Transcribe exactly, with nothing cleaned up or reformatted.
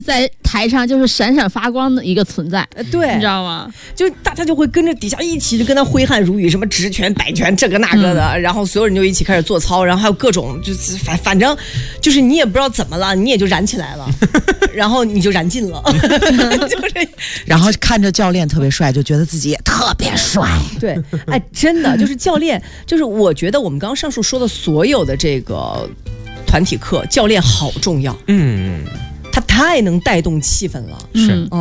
在台上就是闪闪发光的一个存在， 呃，对， 你知道吗？ 就大家就会跟着底下一起就跟他挥汗如雨，什么直拳、摆拳，这个那个的，嗯、然后所有人就一起开始做操，然后还有各种就是反反正就是你也不知道怎么了，你也就燃起来了，然后你就燃尽了，就是， 然后看着教练特别帅，就觉得自己也特别帅。 对，哎，真的就是教练，就是我觉得我们刚刚上述说的所有的这个团体课，教练好重要， 嗯。 他太能带动气氛了， 是。